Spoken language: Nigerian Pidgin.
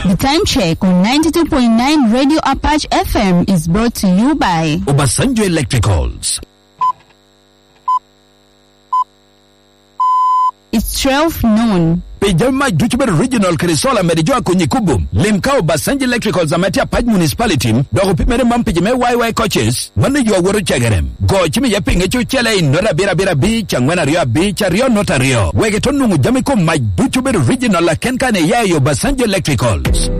The time check on 92.9 Radio Apache FM is brought to you by Obasanjo Electricals. It's 12 noon. Pejama Duchber Regional Krisola Merijoa Kunyikubum, Limkao Basanji Electrical Zamatia Paj Municipality, Dogo Pimere Mampijame YY coaches, Manajo Wuru Chagarem, Go Chimi Yaping Chele in Nora Bira Bira Beach, and Rio Beach, Rio Notario, Wegetonu Jamiko, my Duchber Regional Kenkane Yayo Basanji Electricals.